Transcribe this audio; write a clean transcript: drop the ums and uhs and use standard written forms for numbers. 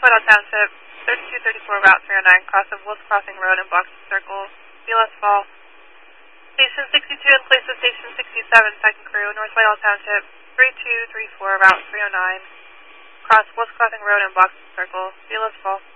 Whitehall Township, 3234 Route 309, cross of Wolf Crossing Road and Box Circle, Velas Fall. Station 62 in place of Station 67, second crew, North Whitehall Township, 3234 Route 309, cross Wolf Crossing Road and Box Circle, Velas Fall.